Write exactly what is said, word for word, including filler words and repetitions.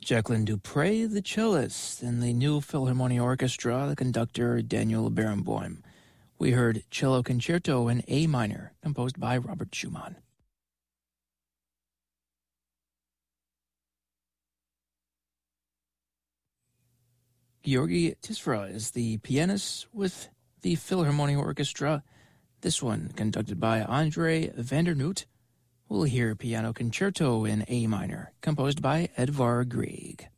Jacqueline du Pré, the cellist, and the New Philharmonic Orchestra, the conductor Daniel Barenboim. We heard Cello Concerto in A minor, composed by Robert Schumann. Georgi Tisfra is the pianist with the Philharmonic Orchestra, this one conducted by Andre van der Noot. We'll hear Piano Concerto in A minor, composed by Edvard Grieg.